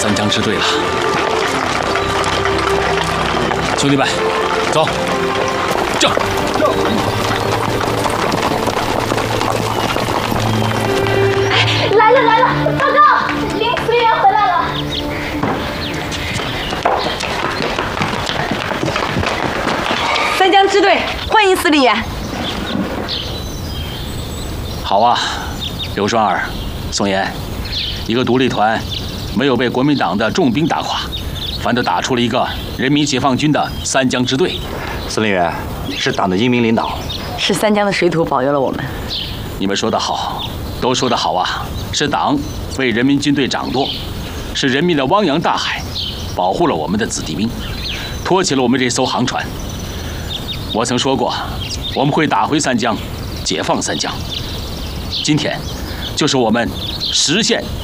三江支队了。兄弟们，走，正。 来了！报告，林司令员回来了。 三江支队欢迎司令员。 好啊，刘双儿、宋岩，一个独立团没有被国民党的重兵打垮，反倒打出了一个人民解放军的三江支队。 司令员是党的英明领导， 是三江的水土保佑了我们。 你们说得好，都说得好啊！是党为人民军队掌舵，是人民的汪洋大海保护了我们的子弟兵，托起了我们这艘航船。我曾说过，我们会打回三江，解放三江。今天，就是我们实现